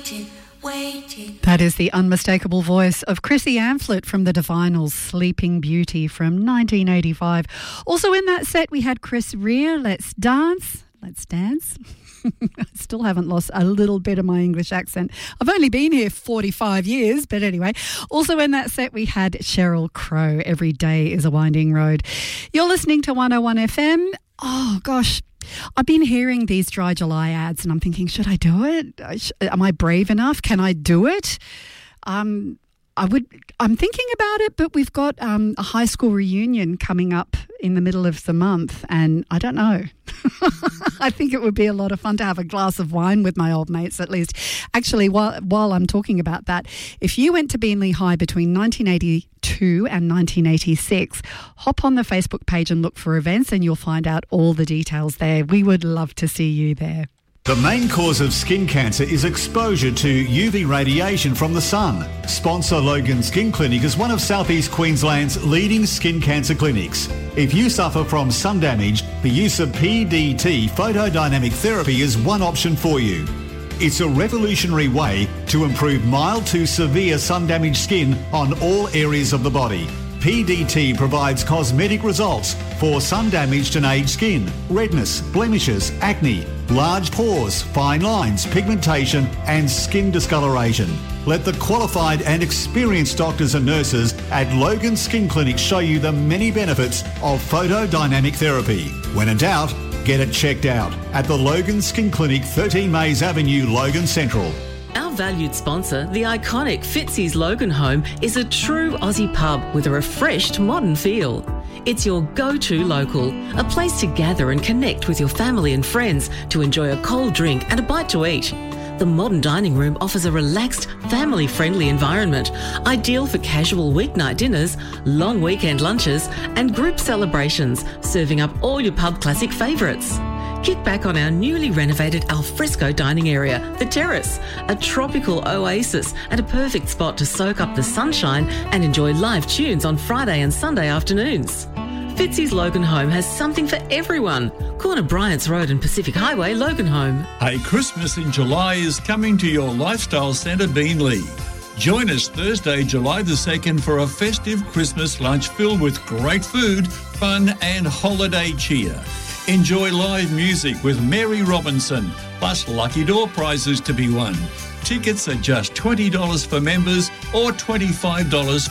That is the unmistakable voice of Chrissy Amphlett from the Divinals' Sleeping Beauty from 1985. Also in that set we had Chris Rea, Let's Dance. Let's Dance. I still haven't lost a little bit of my English accent. I've only been here 45 years, but anyway. Also in that set we had Sheryl Crow, Every Day is a Winding Road. You're listening to 101 FM. Oh gosh, I've been hearing these Dry July ads and I'm thinking, should I do it? Am I brave enough? Can I do it? I'm thinking about it, but we've got a high school reunion coming up in the middle of the month and I don't know. I think it would be a lot of fun to have a glass of wine with my old mates at least. Actually, while I'm talking about that, if you went to Beenleigh High between 1982 and 1986, hop on the Facebook page and look for events and you'll find out all the details there. We would love to see you there. The main cause of skin cancer is exposure to UV radiation from the sun. Sponsor Logan Skin Clinic is one of South East Queensland's leading skin cancer clinics. If you suffer from sun damage, the use of PDT, photodynamic therapy, is one option for you. It's a revolutionary way to improve mild to severe sun-damaged skin on all areas of the body. PDT provides cosmetic results for sun-damaged and aged skin, redness, blemishes, acne, large pores, fine lines, pigmentation and skin discoloration. Let the qualified and experienced doctors and nurses at Logan Skin Clinic show you the many benefits of photodynamic therapy. When in doubt, get it checked out at the Logan Skin Clinic, 13 Mays Avenue, Logan Central. Our valued sponsor, the iconic Fitzy's Logan Home, is a true Aussie pub with a refreshed modern feel. It's your go-to local, a place to gather and connect with your family and friends to enjoy a cold drink and a bite to eat. The modern dining room offers a relaxed, family-friendly environment, ideal for casual weeknight dinners, long weekend lunches and group celebrations, serving up all your pub classic favourites. Kick back on our newly renovated alfresco dining area, The Terrace, a tropical oasis and a perfect spot to soak up the sunshine and enjoy live tunes on Friday and Sunday afternoons. Fitzy's Logan Home has something for everyone. Corner Bryant's Road and Pacific Highway, Logan Home. Hey, Christmas in July is coming to your lifestyle centre, Beenleigh. Join us Thursday, July the 2nd for a festive Christmas lunch filled with great food, fun and holiday cheer. Enjoy live music with Mary Robinson, plus lucky door prizes to be won. Tickets are just $20 for members or $25